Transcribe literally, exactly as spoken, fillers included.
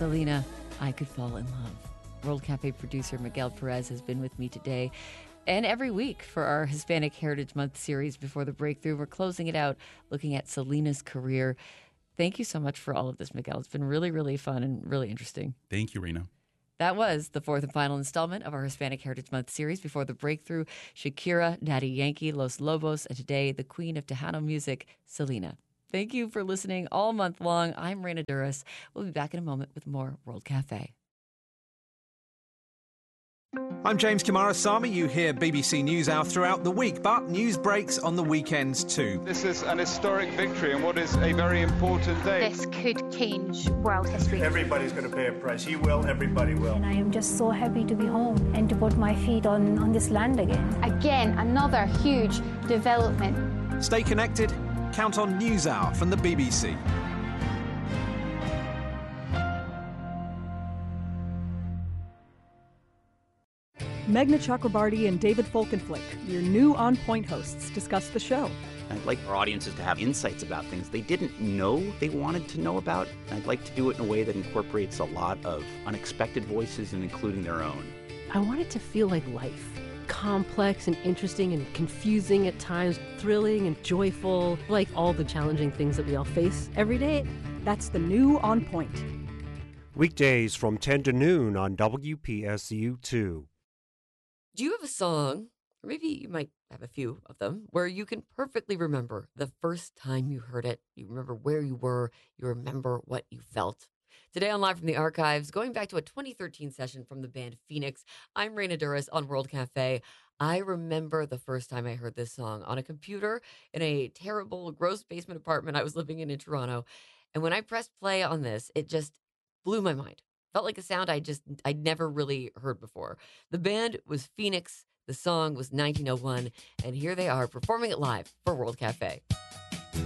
Selena, I Could Fall in Love. World Cafe producer Miguel Perez has been with me today and every week for our Hispanic Heritage Month series Before the Breakthrough. We're closing it out looking at Selena's career. Thank you so much for all of this, Miguel. It's been really, really fun and really interesting. Thank you, Rena. That was the fourth and final installment of our Hispanic Heritage Month series Before the Breakthrough. Shakira, Daddy Yankee, Los Lobos, and today the queen of Tejano music, Selena. Thank you for listening all month long. I'm Rena Duras. We'll be back in a moment with more World Cafe. I'm James Kimarasamy. You hear B B C News Hour throughout the week, but news breaks on the weekends too. This is an historic victory and what is a very important day. This could change world history. Everybody's going to pay a price. You will, everybody will. And I am just so happy to be home and to put my feet on, on this land again. Again, another huge development. Stay connected. Count on News Hour from the B B C. Meghna Chakrabarti and David Folkenflik, your new On Point hosts, discuss the show. I'd like our audiences to have insights about things they didn't know they wanted to know about. I'd like to do it in a way that incorporates a lot of unexpected voices and including their own. I want it to feel like life. Complex and interesting and confusing at times, thrilling and joyful, like all the challenging things that we all face every day. That's the new On Point. Weekdays from ten to noon on W P S U two. Do you have a song, or maybe you might have a few of them, where you can perfectly remember the first time you heard it? You remember where you were, you remember what you felt. Today on Live from the Archives, going back to a twenty thirteen session from the band Phoenix, I'm Rena Duras on World Cafe. I remember the first time I heard this song on a computer in a terrible, gross basement apartment I was living in in Toronto. And when I pressed play on this, it just blew my mind. Felt like a sound I just, I'd never really heard before. The band was Phoenix, the song was nineteen oh one, and here they are performing it live for World Cafe.